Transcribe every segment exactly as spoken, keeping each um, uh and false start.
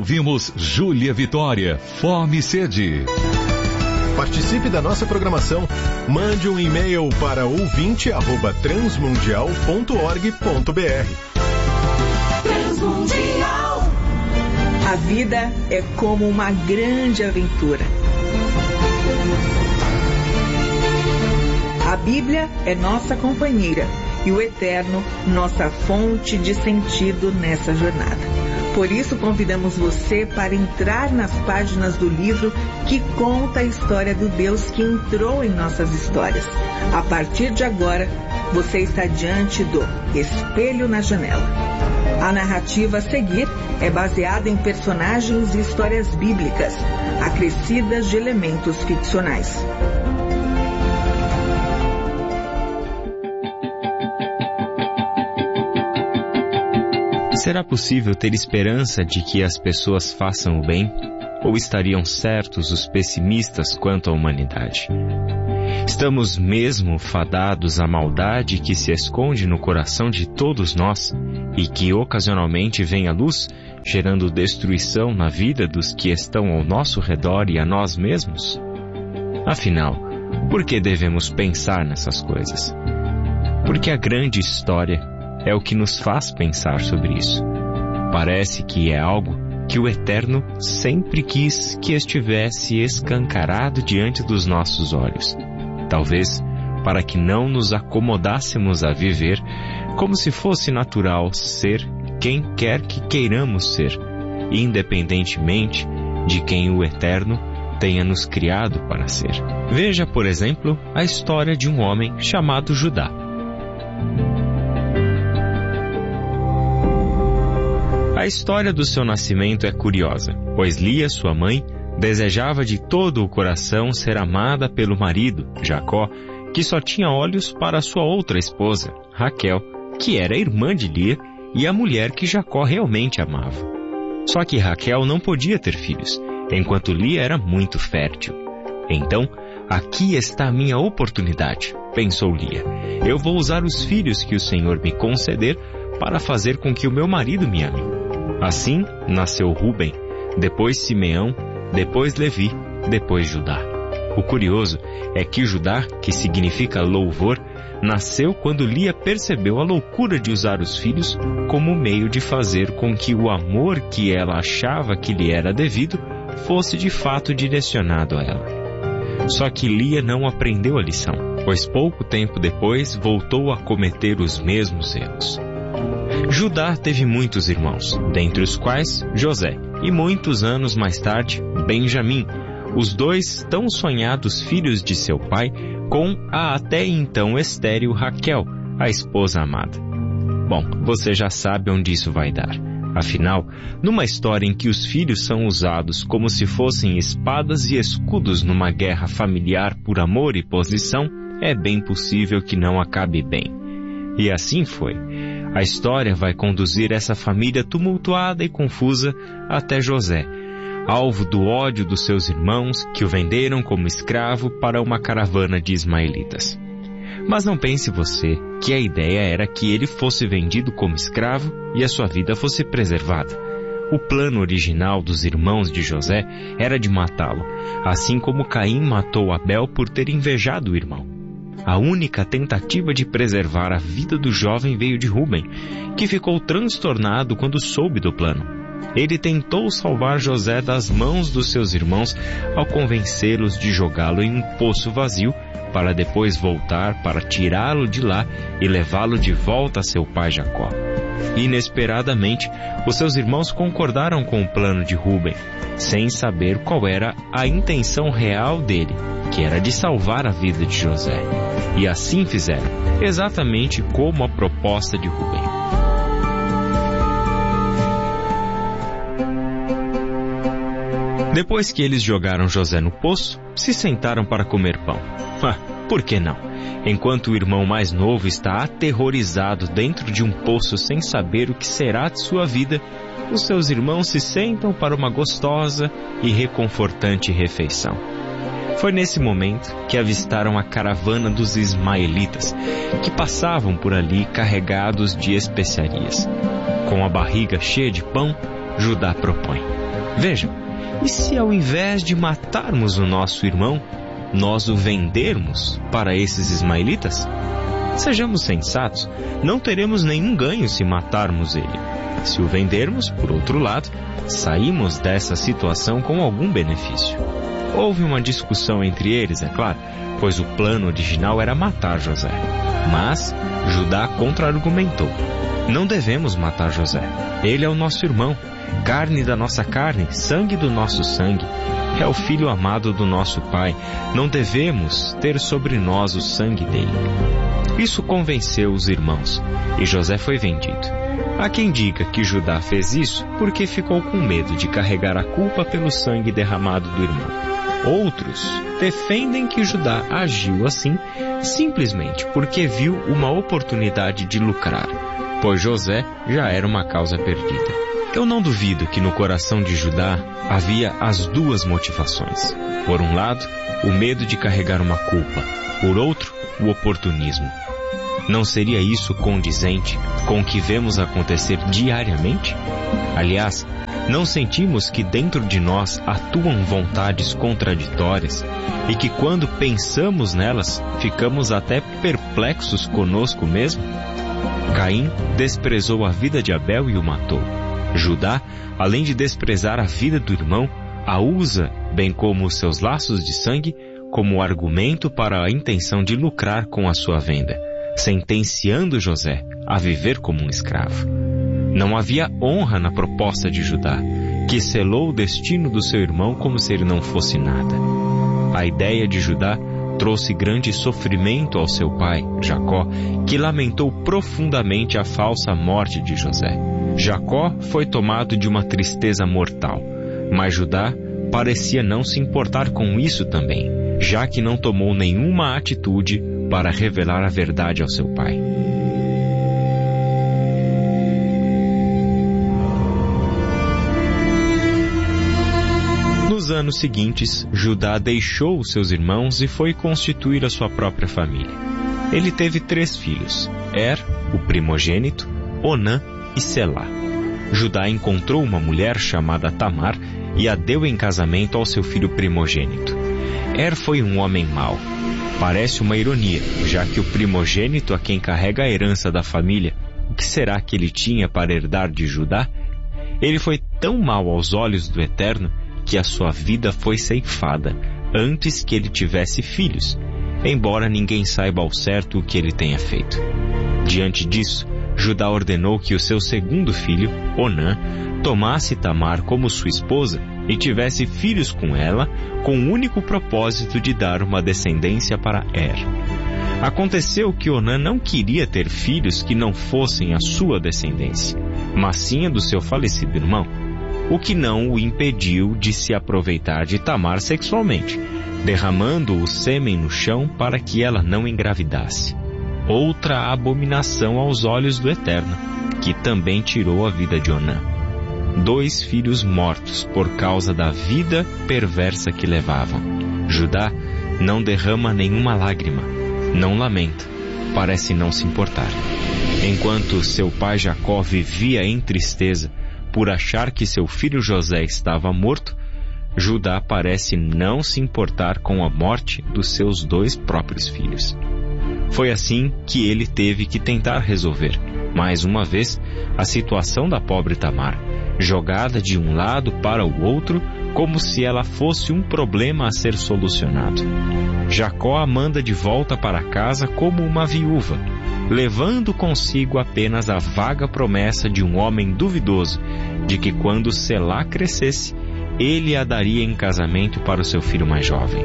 ouvimos Júlia Vitória, Fome e Sede. Participe da nossa programação. Mande um e-mail para ouvinte arroba transmundial ponto org ponto br. Transmundial. A vida é como uma grande aventura. A Bíblia é nossa companheira e o Eterno nossa fonte de sentido nessa jornada. Por isso, convidamos você para entrar nas páginas do livro que conta a história do Deus que entrou em nossas histórias. A partir de agora, você está diante do Espelho na Janela. A narrativa a seguir é baseada em personagens e histórias bíblicas, acrescidas de elementos ficcionais. Será possível ter esperança de que as pessoas façam o bem? Ou estariam certos os pessimistas quanto à humanidade? Estamos mesmo fadados à maldade que se esconde no coração de todos nós e que ocasionalmente vem à luz, gerando destruição na vida dos que estão ao nosso redor e a nós mesmos? Afinal, por que devemos pensar nessas coisas? Porque a grande história é o que nos faz pensar sobre isso. Parece que é algo que o Eterno sempre quis que estivesse escancarado diante dos nossos olhos. Talvez para que não nos acomodássemos a viver como se fosse natural ser quem quer que queiramos ser, independentemente de quem o Eterno tenha nos criado para ser. Veja, por exemplo, a história de um homem chamado Judá. A história do seu nascimento é curiosa, pois Lia, sua mãe, desejava de todo o coração ser amada pelo marido, Jacó, que só tinha olhos para sua outra esposa, Raquel, que era irmã de Lia e a mulher que Jacó realmente amava. Só que Raquel não podia ter filhos, enquanto Lia era muito fértil. Então, aqui está a minha oportunidade, pensou Lia. Eu vou usar os filhos que o Senhor me conceder para fazer com que o meu marido me ame. Assim nasceu Rúben, depois Simeão, depois Levi, depois Judá. O curioso é que Judá, que significa louvor, nasceu quando Lia percebeu a loucura de usar os filhos como meio de fazer com que o amor que ela achava que lhe era devido fosse de fato direcionado a ela. Só que Lia não aprendeu a lição, pois pouco tempo depois voltou a cometer os mesmos erros. Judá teve muitos irmãos, dentre os quais José, e muitos anos mais tarde, Benjamim, os dois tão sonhados filhos de seu pai, com a até então estéril Raquel, a esposa amada. Bom, você já sabe onde isso vai dar. Afinal, numa história em que os filhos são usados como se fossem espadas e escudos numa guerra familiar por amor e posição, é bem possível que não acabe bem. E assim foi. A história vai conduzir essa família tumultuada e confusa até José, alvo do ódio dos seus irmãos que o venderam como escravo para uma caravana de ismaelitas. Mas não pense você que a ideia era que ele fosse vendido como escravo e a sua vida fosse preservada. O plano original dos irmãos de José era de matá-lo, assim como Caim matou Abel por ter invejado o irmão. A única tentativa de preservar a vida do jovem veio de Rúben, que ficou transtornado quando soube do plano. Ele tentou salvar José das mãos dos seus irmãos ao convencê-los de jogá-lo em um poço vazio, para depois voltar para tirá-lo de lá e levá-lo de volta a seu pai Jacó. Inesperadamente, os seus irmãos concordaram com o plano de Rúben, sem saber qual era a intenção real dele, que era de salvar a vida de José. E assim fizeram, exatamente como a proposta de Rúben. Depois que eles jogaram José no poço, se sentaram para comer pão. Ah, por que não? Enquanto o irmão mais novo está aterrorizado dentro de um poço sem saber o que será de sua vida, os seus irmãos se sentam para uma gostosa e reconfortante refeição. Foi nesse momento que avistaram a caravana dos ismaelitas, que passavam por ali carregados de especiarias. Com a barriga cheia de pão, Judá propõe: Vejam, e se ao invés de matarmos o nosso irmão, nós o vendermos para esses ismaelitas? Sejamos sensatos, não teremos nenhum ganho se matarmos ele. Se o vendermos, por outro lado, saímos dessa situação com algum benefício. Houve uma discussão entre eles, é claro, pois o plano original era matar José. Mas Judá contra-argumentou: não devemos matar José. Ele é o nosso irmão, carne da nossa carne, sangue do nosso sangue. É o filho amado do nosso pai. Não devemos ter sobre nós o sangue dele. Isso convenceu os irmãos, e José foi vendido. Há quem diga que Judá fez isso porque ficou com medo de carregar a culpa pelo sangue derramado do irmão. Outros defendem que Judá agiu assim simplesmente porque viu uma oportunidade de lucrar, pois José já era uma causa perdida. Eu não duvido que no coração de Judá havia as duas motivações. Por um lado, o medo de carregar uma culpa. Por outro, o oportunismo. Não seria isso condizente com o que vemos acontecer diariamente? Aliás, não sentimos que dentro de nós atuam vontades contraditórias e que quando pensamos nelas, ficamos até perplexos conosco mesmo? Caim desprezou a vida de Abel e o matou. Judá, além de desprezar a vida do irmão, a usa, bem como os seus laços de sangue, como argumento para a intenção de lucrar com a sua venda, sentenciando José a viver como um escravo. Não havia honra na proposta de Judá, que selou o destino do seu irmão como se ele não fosse nada. A ideia de Judá trouxe grande sofrimento ao seu pai, Jacó, que lamentou profundamente a falsa morte de José. Jacó foi tomado de uma tristeza mortal, mas Judá parecia não se importar com isso também, já que não tomou nenhuma atitude para revelar a verdade ao seu pai. Nos anos seguintes, Judá deixou os seus irmãos e foi constituir a sua própria família. Ele teve três filhos: Er, o primogênito, Onã e Selá. Judá encontrou uma mulher chamada Tamar e a deu em casamento ao seu filho primogênito. Er foi um homem mau. Parece uma ironia, já que o primogênito a quem carrega a herança da família, o que será que ele tinha para herdar de Judá? Ele foi tão mau aos olhos do Eterno que a sua vida foi ceifada antes que ele tivesse filhos, embora ninguém saiba ao certo o que ele tenha feito. Diante disso, Judá ordenou que o seu segundo filho, Onã, tomasse Tamar como sua esposa e tivesse filhos com ela, com o único propósito de dar uma descendência para Er. Aconteceu que Onã não queria ter filhos que não fossem a sua descendência, mas sim a do seu falecido irmão, o que não o impediu de se aproveitar de Tamar sexualmente, derramando o sêmen no chão para que ela não engravidasse. Outra abominação aos olhos do Eterno, que também tirou a vida de Onã. Dois filhos mortos por causa da vida perversa que levavam. Judá não derrama nenhuma lágrima, não lamenta, parece não se importar. Enquanto seu pai Jacó vivia em tristeza por achar que seu filho José estava morto, Judá parece não se importar com a morte dos seus dois próprios filhos. Foi assim que ele teve que tentar resolver, mais uma vez, a situação da pobre Tamar, jogada de um lado para o outro, como se ela fosse um problema a ser solucionado. Jacó a manda de volta para casa como uma viúva, levando consigo apenas a vaga promessa de um homem duvidoso, de que quando Selá crescesse, ele a daria em casamento para o seu filho mais jovem.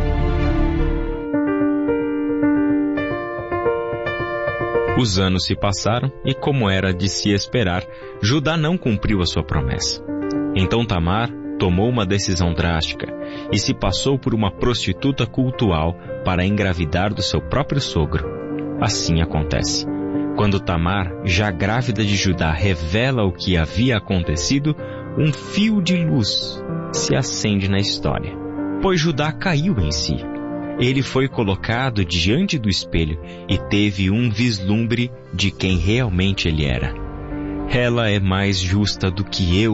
Os anos se passaram e, como era de se esperar, Judá não cumpriu a sua promessa. Então Tamar tomou uma decisão drástica e se passou por uma prostituta cultual para engravidar do seu próprio sogro. Assim acontece. Quando Tamar, já grávida de Judá, revela o que havia acontecido, um fio de luz se acende na história, pois Judá caiu em si. Ele foi colocado diante do espelho e teve um vislumbre de quem realmente ele era. Ela é mais justa do que eu,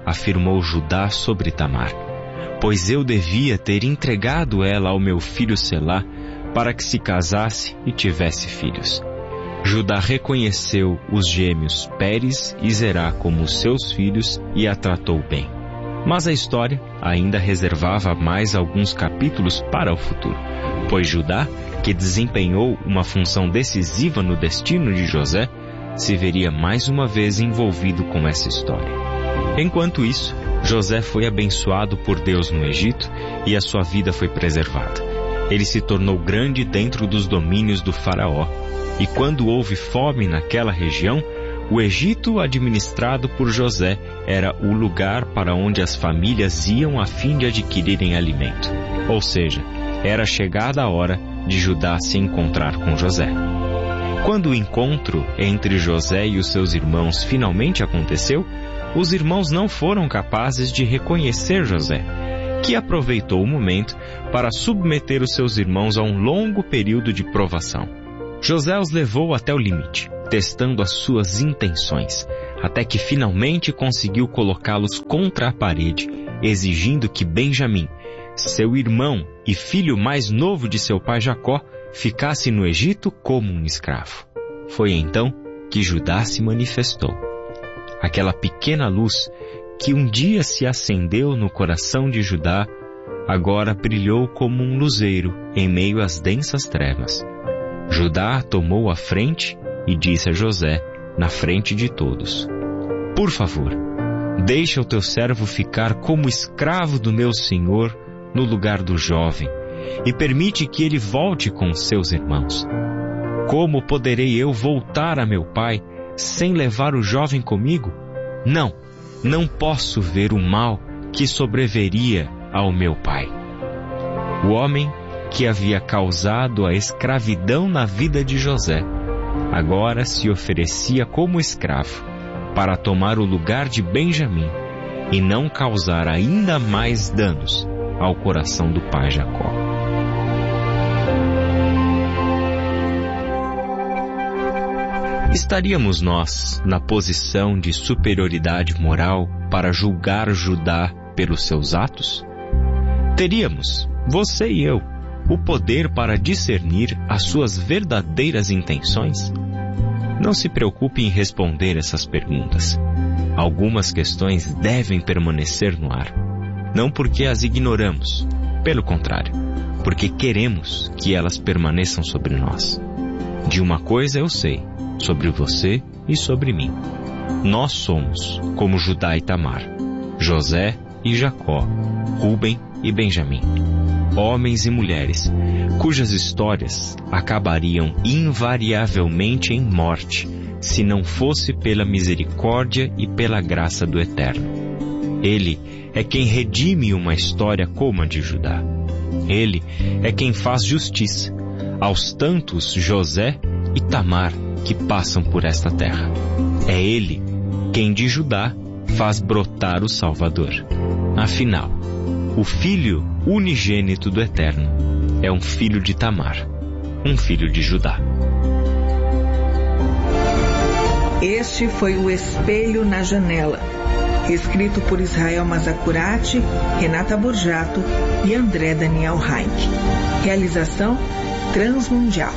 afirmou Judá sobre Tamar, pois eu devia ter entregado ela ao meu filho Selá para que se casasse e tivesse filhos. Judá reconheceu os gêmeos Pérez e Zerá como seus filhos e a tratou bem. Mas a história ainda reservava mais alguns capítulos para o futuro, pois Judá, que desempenhou uma função decisiva no destino de José, se veria mais uma vez envolvido com essa história. Enquanto isso, José foi abençoado por Deus no Egito e a sua vida foi preservada. Ele se tornou grande dentro dos domínios do faraó, e quando houve fome naquela região, o Egito, administrado por José, era o lugar para onde as famílias iam a fim de adquirirem alimento. Ou seja, era chegada a hora de Judá se encontrar com José. Quando o encontro entre José e os seus irmãos finalmente aconteceu, os irmãos não foram capazes de reconhecer José, que aproveitou o momento para submeter os seus irmãos a um longo período de provação. José os levou até o limite, testando as suas intenções, até que finalmente conseguiu colocá-los contra a parede, exigindo que Benjamim, seu irmão e filho mais novo de seu pai Jacó, ficasse no Egito como um escravo. Foi então que Judá se manifestou. Aquela pequena luz que um dia se acendeu no coração de Judá, agora brilhou como um luzeiro em meio às densas trevas. Judá tomou a frente e disse a José, na frente de todos: Por favor, deixa o teu servo ficar como escravo do meu senhor no lugar do jovem, e permite que ele volte com seus irmãos. Como poderei eu voltar a meu pai sem levar o jovem comigo? Não, não posso ver o mal que sobreveria ao meu pai. O homem que havia causado a escravidão na vida de José, agora se oferecia como escravo para tomar o lugar de Benjamim e não causar ainda mais danos ao coração do pai Jacó. Estaríamos nós na posição de superioridade moral para julgar Judá pelos seus atos? Teríamos, você e eu, o poder para discernir as suas verdadeiras intenções? Não se preocupe em responder essas perguntas. Algumas questões devem permanecer no ar. Não porque as ignoramos, pelo contrário, porque queremos que elas permaneçam sobre nós. De uma coisa eu sei, sobre você e sobre mim. Nós somos como Judá e Tamar, José e Jacó, Rúben e Benjamim. Homens e mulheres, cujas histórias acabariam invariavelmente em morte, se não fosse pela misericórdia e pela graça do Eterno. Ele é quem redime uma história como a de Judá. Ele é quem faz justiça aos tantos José e Tamar que passam por esta terra. É Ele quem de Judá faz brotar o Salvador. Afinal, o filho unigênito do Eterno é um filho de Tamar, um filho de Judá. Este foi o Espelho na Janela, escrito por Israel Mazacurati, Renata Borjato e André Daniel Heinck. Realização Transmundial.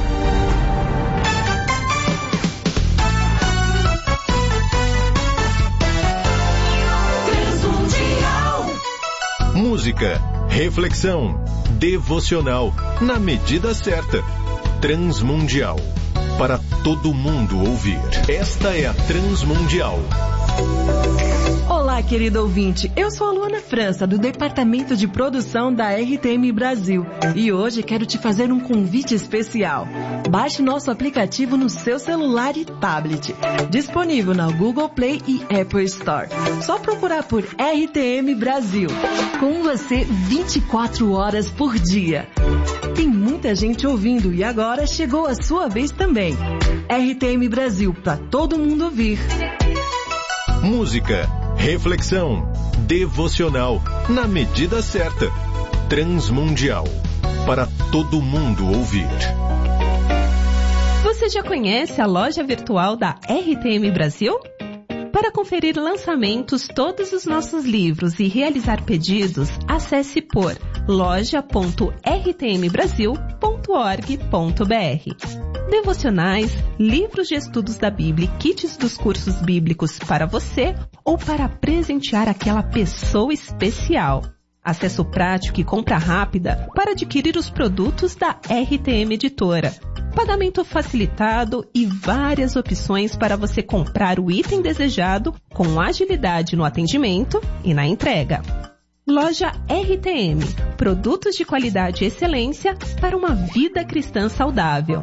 Música, reflexão, devocional, na medida certa. Transmundial. Para todo mundo ouvir. Esta é a Transmundial. Olá, querido ouvinte. Eu sou a Luana França, do Departamento de Produção da R T M Brasil. E hoje quero te fazer um convite especial. Baixe nosso aplicativo no seu celular e tablet. Disponível na Google Play e Apple Store. Só procurar por R T M Brasil. Com você vinte e quatro horas por dia. Tem muita gente ouvindo e agora chegou a sua vez também. R T M Brasil, para todo mundo ouvir. Música, reflexão, devocional, na medida certa. Transmundial. Para todo mundo ouvir. Você já conhece a loja virtual da R T M Brasil? Para conferir lançamentos, todos os nossos livros e realizar pedidos, acesse por loja ponto r t m brasil ponto org ponto b r. Devocionais, livros de estudos da Bíblia e kits dos cursos bíblicos para você ou para presentear aquela pessoa especial. Acesso prático e compra rápida para adquirir os produtos da R T M Editora. Pagamento facilitado e várias opções para você comprar o item desejado com agilidade no atendimento e na entrega. Loja R T M. Produtos de qualidade e excelência para uma vida cristã saudável.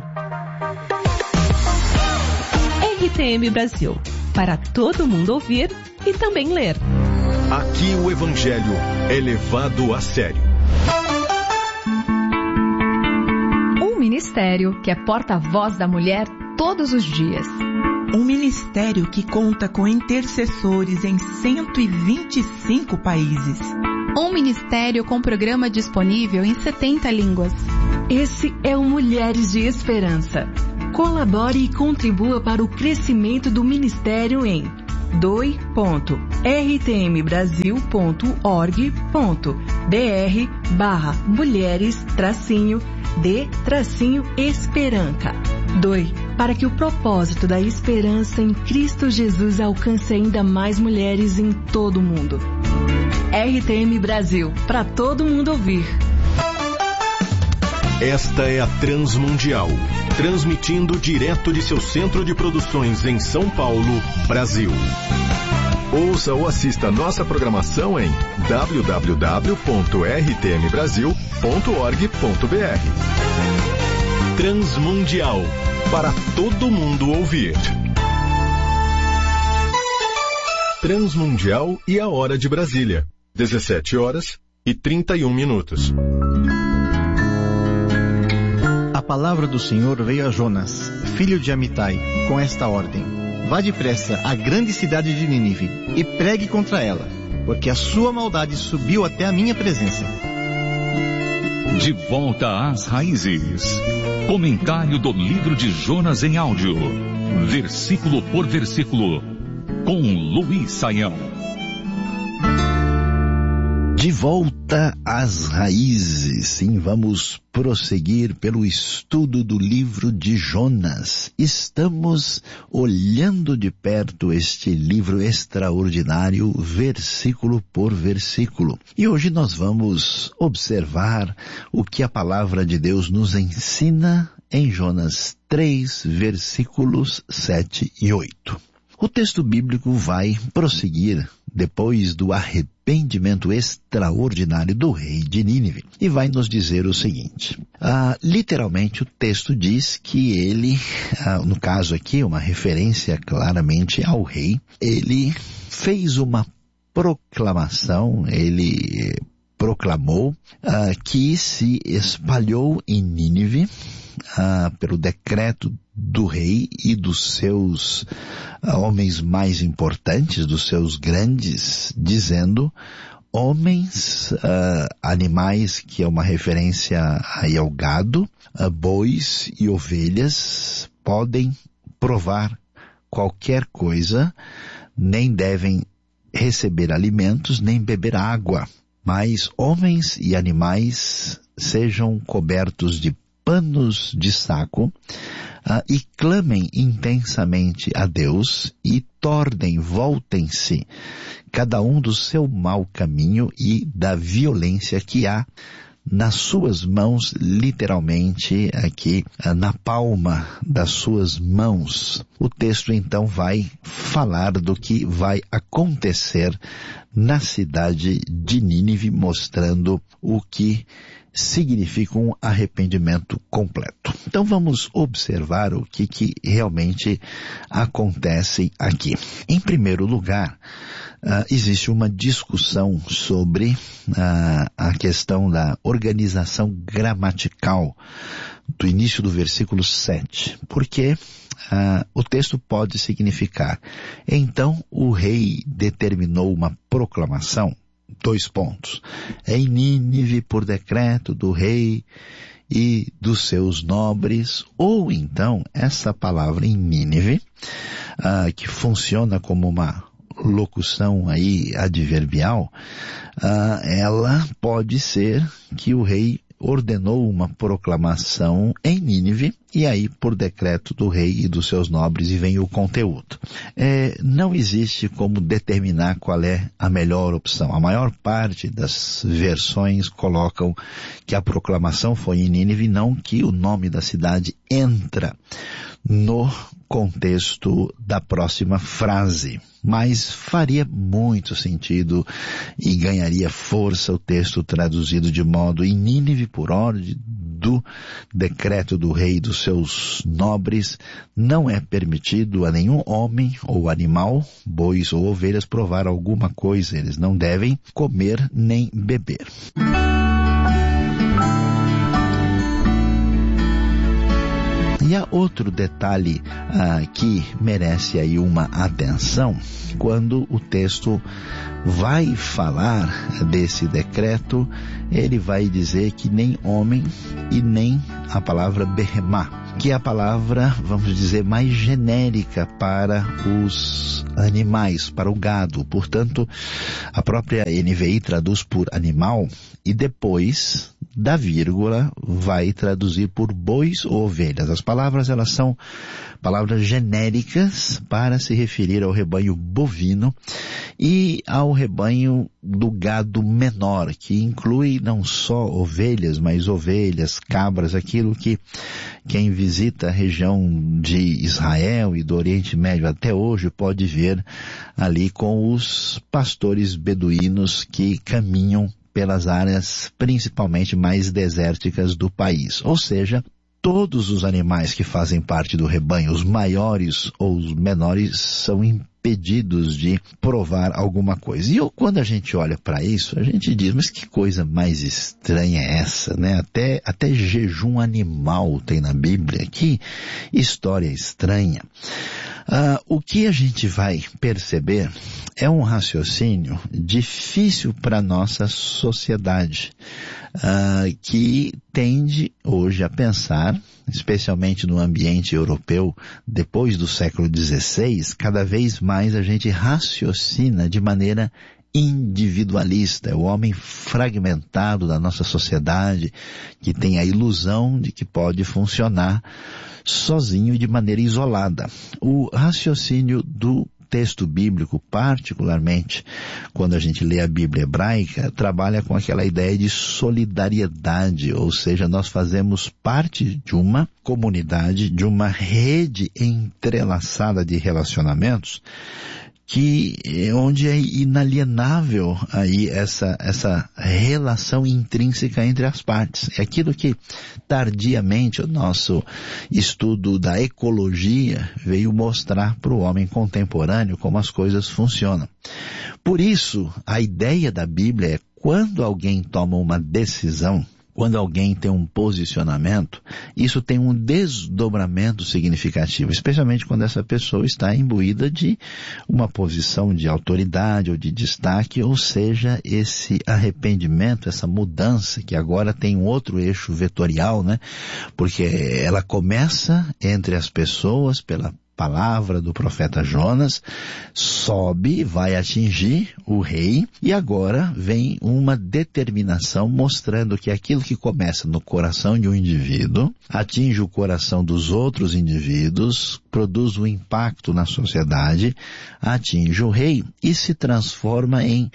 R T M Brasil. Para todo mundo ouvir e também ler. Aqui o Evangelho é levado a sério. Um ministério que é porta-voz da mulher todos os dias. Um ministério que conta com intercessores em cento e vinte e cinco países. Um ministério com programa disponível em setenta línguas. Esse é o Mulheres de Esperança. Colabore e contribua para o crescimento do ministério em doe ponto r t m brasil ponto org ponto b r barra mulheres tracinho de tracinho esperança. Doe para que o propósito da esperança em Cristo Jesus alcance ainda mais mulheres em todo o mundo. R T M Brasil, para todo mundo ouvir. Esta é a Transmundial, transmitindo direto de seu centro de produções em São Paulo, Brasil. Ouça ou assista nossa programação em w w w ponto r t m brasil ponto org ponto b r. Transmundial, para todo mundo ouvir. Transmundial e a hora de Brasília, dezessete horas e trinta e um minutos. A palavra do Senhor veio a Jonas, filho de Amitai, com esta ordem: vá depressa à grande cidade de Nínive e pregue contra ela, porque a sua maldade subiu até a minha presença. De volta às raízes. Comentário do livro de Jonas em áudio, versículo por versículo, com Luiz Saião. De volta às raízes, sim, vamos prosseguir pelo estudo do livro de Jonas. Estamos olhando de perto este livro extraordinário, versículo por versículo. E hoje nós vamos observar o que a palavra de Deus nos ensina em Jonas três, versículos sete e oito. O texto bíblico vai prosseguir depois do arrependimento extraordinário do rei de Nínive e vai nos dizer o seguinte. Ah, literalmente o texto diz que ele, ah, no caso aqui, uma referência claramente ao rei, ele fez uma proclamação, ele proclamou ah, que se espalhou em Nínive ah, pelo decreto do rei e dos seus ah, homens mais importantes, dos seus grandes, dizendo: homens, uh, animais, que é uma referência aí ao gado, uh, bois e ovelhas, podem provar qualquer coisa, nem devem receber alimentos, nem beber água, mas homens e animais sejam cobertos de panos de saco, uh, e clamem intensamente a Deus e tornem, voltem-se, cada um do seu mau caminho e da violência que há nas suas mãos, literalmente aqui na palma das suas mãos. O texto então vai falar do que vai acontecer na cidade de Nínive, mostrando o que significa um arrependimento completo. Então vamos observar o que, que realmente acontece aqui. Em primeiro lugar, Uh, existe uma discussão sobre uh, a questão da organização gramatical do início do versículo sete, porque uh, o texto pode significar: então o rei determinou uma proclamação, dois pontos, em Nínive por decreto do rei, e dos seus nobres, ou então essa palavra em Nínive, ah, que funciona como uma locução aí adverbial, ah, ela pode ser que o rei ordenou uma proclamação em Nínive, e aí por decreto do rei e dos seus nobres, e vem o conteúdo. É, não existe como determinar qual é a melhor opção. A maior parte das versões colocam que a proclamação foi em Nínive, não que o nome da cidade entra no contexto da próxima frase. Mas faria muito sentido e ganharia força o texto traduzido de modo: em Nínive, por ordem do decreto do rei e dos seus nobres, não é permitido a nenhum homem ou animal, bois ou ovelhas, provar alguma coisa. Eles não devem comer nem beber. E há outro detalhe ah, que merece aí uma atenção, quando o texto vai falar desse decreto, ele vai dizer que nem homem e nem a palavra behemá, que é a palavra, vamos dizer, mais genérica para os animais, para o gado. Portanto, a própria N V I traduz por animal e depois da vírgula vai traduzir por bois ou ovelhas. As palavras, elas são palavras genéricas para se referir ao rebanho bovino e ao rebanho do gado menor, que inclui não só ovelhas, mas ovelhas, cabras, aquilo que quem visita a região de Israel e do Oriente Médio até hoje pode ver ali com os pastores beduínos que caminham pelas áreas principalmente mais desérticas do país. Ou seja, todos os animais que fazem parte do rebanho, os maiores ou os menores, são impedidos de provar alguma coisa. E eu, quando a gente olha para isso, a gente diz, mas que coisa mais estranha é essa, né? Até, até jejum animal tem na Bíblia. Que história estranha. Ah, o que a gente vai perceber é um raciocínio difícil para a nossa sociedade, ah, que tende hoje a pensar, especialmente no ambiente europeu, depois do século dezesseis, cada vez mais a gente raciocina de maneira individualista. É o homem fragmentado da nossa sociedade que tem a ilusão de que pode funcionar sozinho e de maneira isolada. O raciocínio do texto bíblico, particularmente quando a gente lê a Bíblia hebraica, trabalha com aquela ideia de solidariedade, ou seja, nós fazemos parte de uma comunidade, de uma rede entrelaçada de relacionamentos, que onde é inalienável aí essa, essa relação intrínseca entre as partes. É aquilo que tardiamente o nosso estudo da ecologia veio mostrar para o homem contemporâneo como as coisas funcionam. Por isso, a ideia da Bíblia é quando alguém toma uma decisão, quando alguém tem um posicionamento, isso tem um desdobramento significativo, especialmente quando essa pessoa está imbuída de uma posição de autoridade ou de destaque, ou seja, esse arrependimento, essa mudança, que agora tem um outro eixo vetorial, né? Porque ela começa entre as pessoas pela palavra do profeta Jonas, sobe, vai atingir o rei, e agora vem uma determinação mostrando que aquilo que começa no coração de um indivíduo, atinge o coração dos outros indivíduos, produz um impacto na sociedade, atinge o rei e se transforma em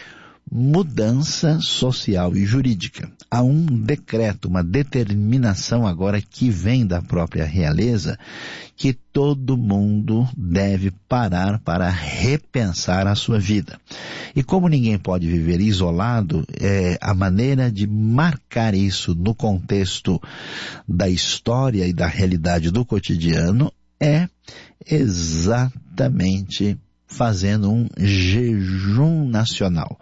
mudança social e jurídica. Há um decreto, uma determinação agora que vem da própria realeza, que todo mundo deve parar para repensar a sua vida. E como ninguém pode viver isolado, é, a maneira de marcar isso no contexto da história e da realidade do cotidiano é exatamente fazendo um jejum nacional.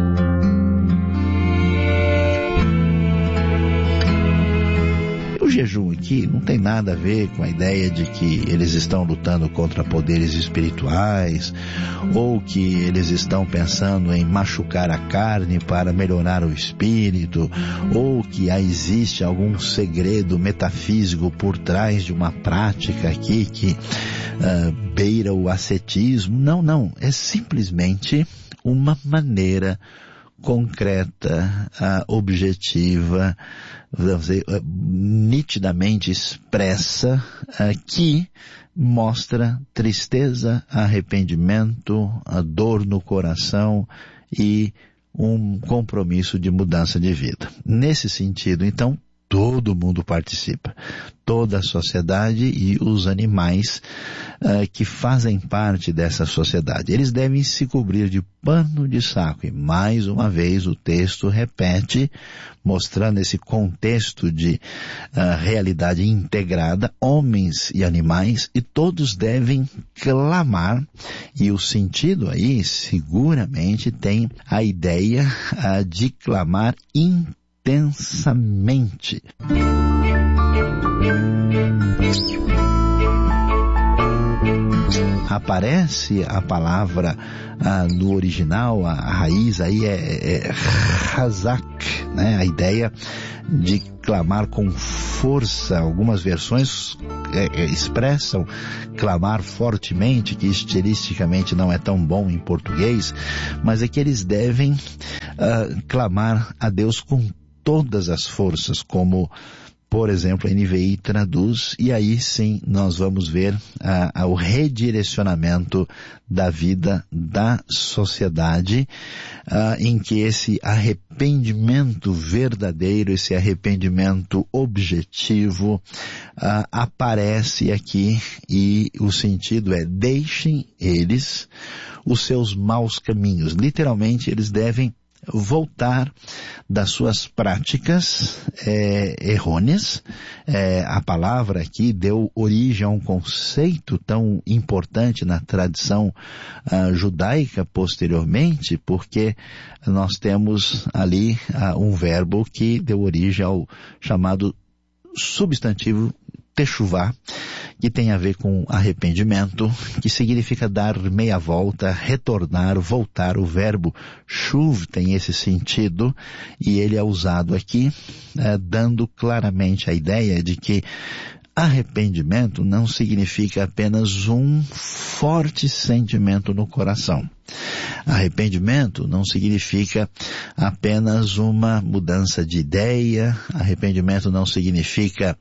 O jejum vejo que não tem nada a ver com a ideia de que eles estão lutando contra poderes espirituais ou que eles estão pensando em machucar a carne para melhorar o espírito ou que existe algum segredo metafísico por trás de uma prática aqui que uh, beira o ascetismo. Não, não. É simplesmente uma maneira concreta, uh, objetiva, vamos dizer, uh, nitidamente expressa, uh, que mostra tristeza, arrependimento, a dor no coração e um compromisso de mudança de vida. Nesse sentido, então, todo mundo participa. Toda a sociedade e os animais uh, que fazem parte dessa sociedade. Eles devem se cobrir de pano de saco. E mais uma vez o texto repete, mostrando esse contexto de uh, realidade integrada, homens e animais, e todos devem clamar. E o sentido aí, seguramente, tem a ideia uh, de clamar intensamente. intensamente. Aparece a palavra ah, no original, a, a raiz aí é, é hazak, né? A ideia de clamar com força. Algumas versões é, é, expressam clamar fortemente, que estilisticamente não é tão bom em português, mas é que eles devem ah, clamar a Deus com todas as forças, como, por exemplo, a N V I traduz, e aí sim nós vamos ver ah, o redirecionamento da vida da sociedade, ah, em que esse arrependimento verdadeiro, esse arrependimento objetivo ah, aparece aqui, e o sentido é: deixem eles os seus maus caminhos. Literalmente, eles devem voltar das suas práticas é, errôneas. É, a palavra aqui deu origem a um conceito tão importante na tradição uh, judaica posteriormente, porque nós temos ali uh, um verbo que deu origem ao chamado substantivo techuvá, que tem a ver com arrependimento, que significa dar meia volta, retornar, voltar. O verbo shuv tem esse sentido, e ele é usado aqui, eh, dando claramente a ideia de que arrependimento não significa apenas um forte sentimento no coração. Arrependimento não significa apenas uma mudança de ideia. Arrependimento não significa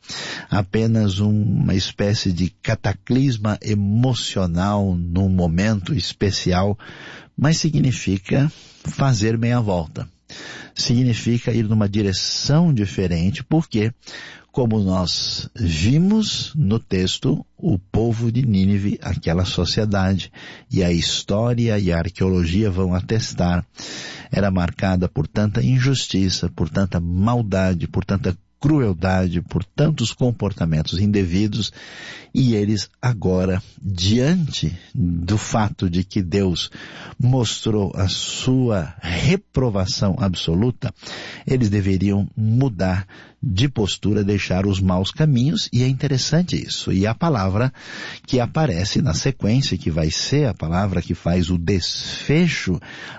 apenas uma espécie de cataclisma emocional num momento especial, mas significa fazer meia volta. Significa ir numa direção diferente, porque, como nós vimos no texto, o povo de Nínive, aquela sociedade, e a história e a arqueologia vão atestar, era marcada por tanta injustiça, por tanta maldade, por tanta crueldade, por tantos comportamentos indevidos, e eles agora, diante do fato de que Deus mostrou a sua reprovação absoluta, eles deveriam mudar de postura, deixar os maus caminhos. E é interessante isso. E a palavra que aparece na sequência, que vai ser a palavra que faz o desfecho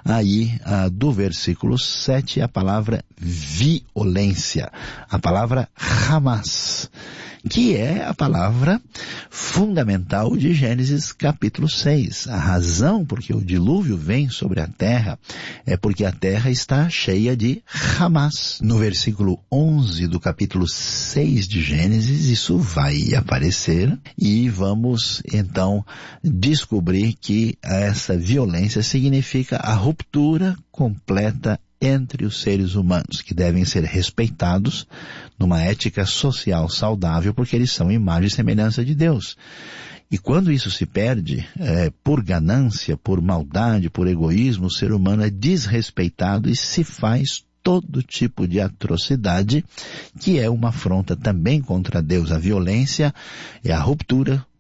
aí ah, do versículo sete, é a palavra violência, a palavra Hamas, que é a palavra fundamental de Gênesis capítulo seis. A razão por que o dilúvio vem sobre a terra é porque a terra está cheia de Hamas. No versículo onze do capítulo seis de Gênesis, isso vai aparecer, e vamos então descobrir que essa violência significa a ruptura completa entre os seres humanos, que devem ser respeitados numa ética social saudável, porque eles são imagem e semelhança de Deus. E quando isso se perde, é, por ganância, por maldade, por egoísmo, o ser humano é desrespeitado e se faz todo tipo de atrocidade, que é uma afronta também contra Deus. A violência é a ruptura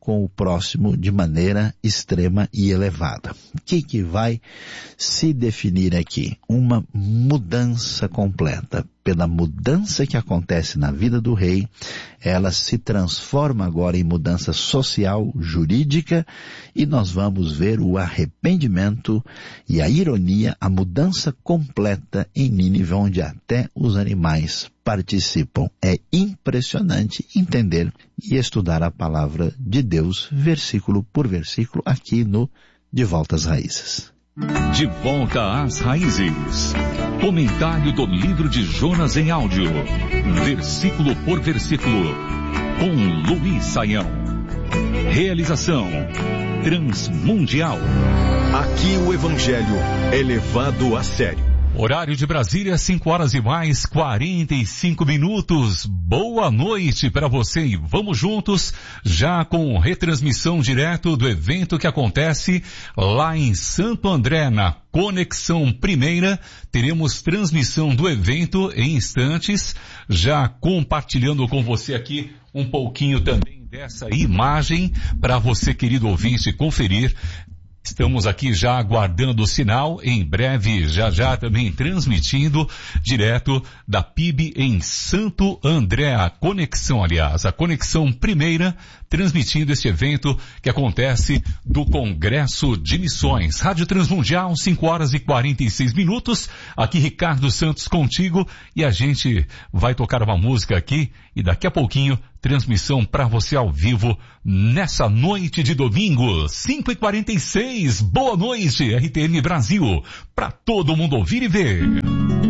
com o próximo de maneira extrema e elevada. O que que vai se definir aqui? Uma mudança completa. Pela mudança que acontece na vida do rei, ela se transforma agora em mudança social, jurídica, e nós vamos ver o arrependimento e a ironia, a mudança completa em Nínive, onde até os animais participam. É impressionante entender e estudar a palavra de Deus, versículo por versículo, aqui no De Volta às Raízes. De Volta às Raízes. Comentário do livro de Jonas em áudio. Versículo por versículo. Com Luiz Saião. Realização Transmundial. Aqui o Evangelho é levado a sério. Horário de Brasília, cinco horas e mais quarenta e cinco minutos. Boa noite para você e vamos juntos, já com retransmissão direto do evento que acontece lá em Santo André, na Conexão Primeira. Teremos transmissão do evento em instantes, já compartilhando com você aqui um pouquinho também dessa imagem para você, querido ouvinte, conferir. Estamos aqui já aguardando o sinal, em breve, já já também transmitindo direto da P I B em Santo André, a conexão, aliás, a conexão primeira, transmitindo este evento que acontece do Congresso de Missões. Rádio Transmundial, cinco horas e quarenta e seis minutos, aqui Ricardo Santos contigo, e a gente vai tocar uma música aqui, e daqui a pouquinho, transmissão para você ao vivo nessa noite de domingo, cinco e quarenta e seis. Boa noite, R T M Brasil, para todo mundo ouvir e ver.